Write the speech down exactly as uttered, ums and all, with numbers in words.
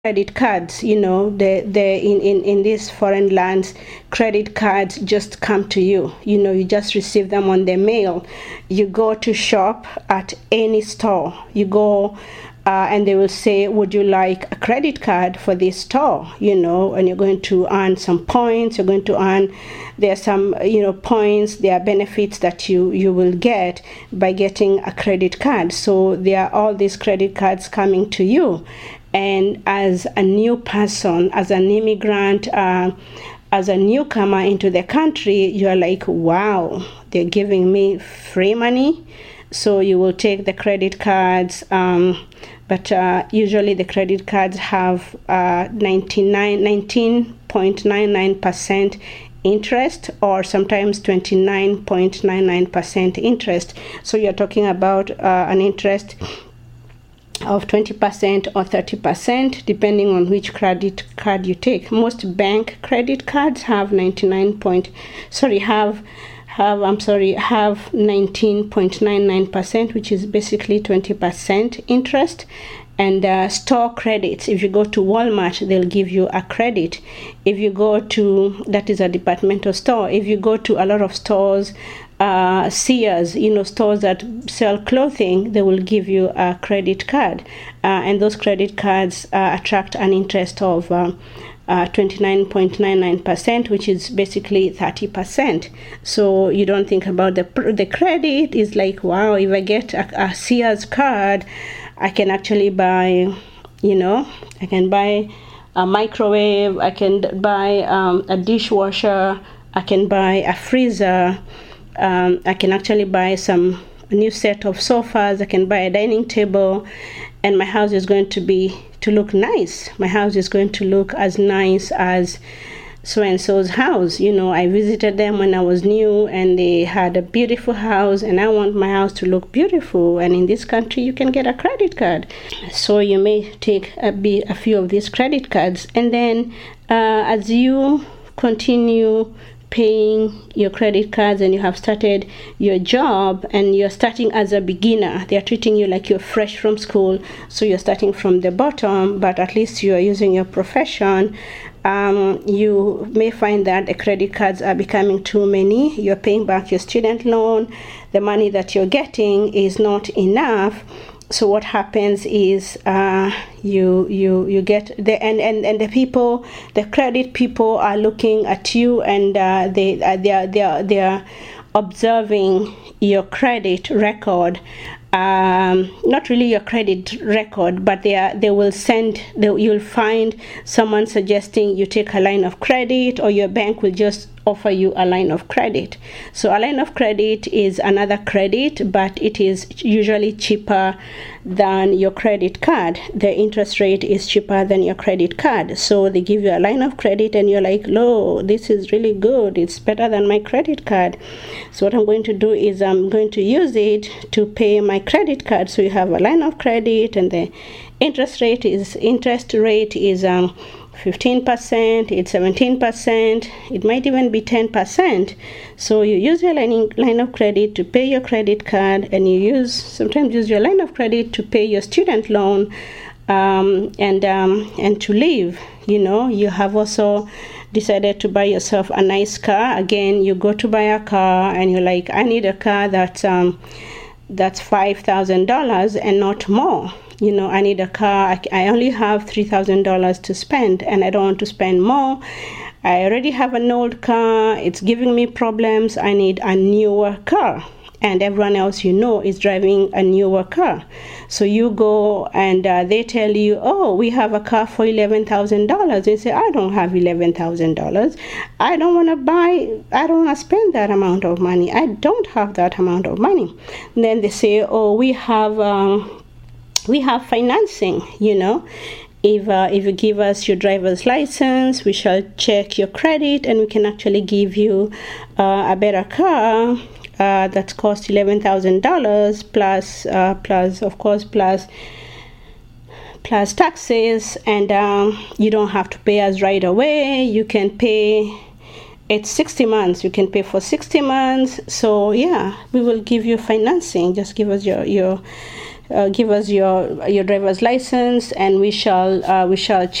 credit cards, you know, the the in, in in these foreign lands, credit cards just come to you. You know, you just receive them on the mail. You go to shop at any store, you go uh, and they will say, would you like a credit card for this store? You know, and you're going to earn some points. You're going to earn, there are some, you know, points, there are benefits that you you will get by getting a credit card. So there are all these credit cards coming to you. And as a new person, as an immigrant, uh, as a newcomer into the country, you're like, wow, they're giving me free money. So you will take the credit cards, um, but uh, usually the credit cards have uh, ninety-nine, nineteen point nine nine percent interest, or sometimes twenty-nine point nine nine percent interest. So you're talking about uh, an interest of twenty percent or thirty percent, depending on which credit card you take. Most bank credit cards have ninety-nine point sorry have have I'm sorry have nineteen point nine nine percent, which is basically twenty percent interest. And uh, store credits, if you go to Walmart, they'll give you a credit. If you go to, that is a departmental store, if you go to a lot of stores, uh, Sears, you know, stores that sell clothing, they will give you a credit card. Uh, and those credit cards uh, attract an interest of uh, uh, twenty-nine point nine nine percent, which is basically thirty percent. So you don't think about the, the credit. Is like, wow, if I get a, a Sears card, I can actually buy, you know, I can buy a microwave, I can buy um, a dishwasher, I can buy a freezer, um, I can actually buy some new set of sofas, I can buy a dining table, and my house is going to be, to look nice. My house is going to look as nice as so-and-so's house. You know, I visited them when I was new and they had a beautiful house, and I want my house to look beautiful. And in this country you can get a credit card, so you may take a, be, a few of these credit cards. And then uh, as you continue paying your credit cards and you have started your job and you're starting as a beginner, they're treating you like you're fresh from school, so you're starting from the bottom, but at least you're using your profession. Um, you may find that the credit cards are becoming too many. You're paying back your student loan. The money that you're getting is not enough. So what happens is uh, you you you get the and, and, and the people, the credit people are looking at you, and uh, they uh, they are they are they are observing your credit record. Um, not really your credit record, but they are, they will send, they, you'll find someone suggesting you take a line of credit, or your bank will just offer you a line of credit. So a line of credit is another credit, but it is usually cheaper than your credit card. The interest rate is cheaper than your credit card. So they give you a line of credit and you're like, "Lo, this is really good. It's better than my credit card." So what I'm going to do is I'm going to use it to pay my credit card. So you have a line of credit, and the interest rate is interest rate is um fifteen percent, it's seventeen percent, it might even be ten percent. So you use your line, line of credit to pay your credit card, and you use sometimes use your line of credit to pay your student loan, um, and um, and to live. You know, you have also decided to buy yourself a nice car. Again, you go to buy a car and you're like, I need a car that's um that's five thousand dollars and not more. You know, I need a car. I, I only have three thousand dollars to spend, and I don't want to spend more. I already have an old car. It's giving me problems. I need a newer car. And everyone else you know is driving a newer car. So you go and uh, they tell you, oh, we have a car for eleven thousand dollars. You say, I don't have eleven thousand dollars. I don't want to buy, I don't want to spend that amount of money. I don't have that amount of money. And then they say, oh, we have... Um, we have financing, you know. If uh, if you give us your driver's license, we shall check your credit, and we can actually give you uh, a better car uh, that costs eleven thousand dollars plus uh, plus of course plus plus taxes, and um, you don't have to pay us right away. You can pay. It's sixty months. You can pay for sixty months. So yeah, we will give you financing. Just give us your your uh, give us your your driver's license, and we shall uh, we shall